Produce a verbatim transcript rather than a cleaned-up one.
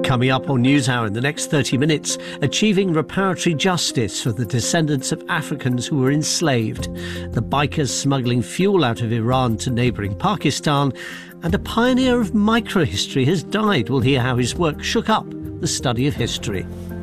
Coming up on NewsHour in the next thirty minutes, achieving reparatory justice for the descendants of Africans who were enslaved, the bikers smuggling fuel out of Iran to neighbouring Pakistan, and a pioneer of microhistory has died. We'll hear how his work shook up the study of history.